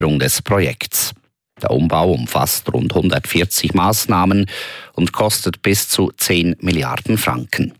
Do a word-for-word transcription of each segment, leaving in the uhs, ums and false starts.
des Projekts. Der Umbau umfasst rund hundertvierzig Maßnahmen und kostet bis zu zehn Milliarden Franken.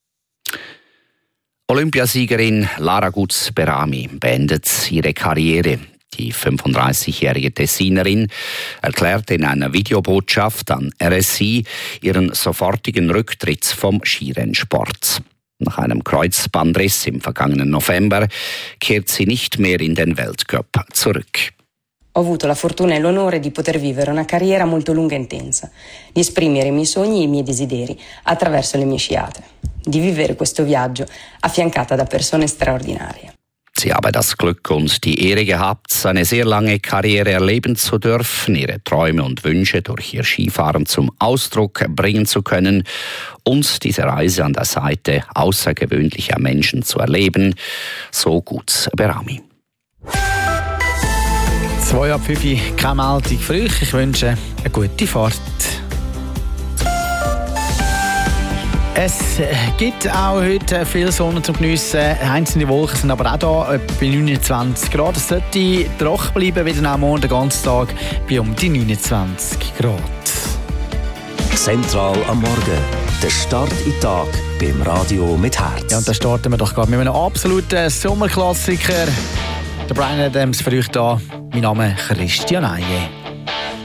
Olympiasiegerin Lara Guz-Behrami beendet ihre Karriere. Die fünfunddreißigjährige Tessinerin erklärte in einer Videobotschaft an R S I ihren sofortigen Rücktritt vom Skirennsport. Nach einem Kreuzbandriss im vergangenen November kehrt sie nicht mehr in den Weltcup zurück. Ho avuto la fortuna e l'onore di poter vivere una carriera molto lunga e intensa, di esprimere i miei sogni e i miei desideri attraverso le mie sciate, di vivere questo viaggio affiancata da persone straordinarie. Sie habe das Glück und die Ehre gehabt, eine sehr lange Karriere erleben zu dürfen, ihre Träume und Wünsche durch ihr Skifahren zum Ausdruck bringen zu können und diese Reise an der Seite außergewöhnlicher Menschen zu erleben, so Guz-Behrami. Zwei ab fünf, keine Meldung für euch. Ich wünsche eine gute Fahrt. Es gibt auch heute viel Sonne zum Geniessen. Einzelne Wolken sind aber auch da, bei neunundzwanzig Grad. Es sollte trocken bleiben, wieder am Morgen den ganzen Tag bei um die neunundzwanzig Grad. Zentral am Morgen. Der Start in den Tag beim Radio mit Herz. Ja, und da starten wir doch gerade mit einem absoluten Sommerklassiker. Der Bryan Adams für euch da. Mein Name ist Christian Eiye.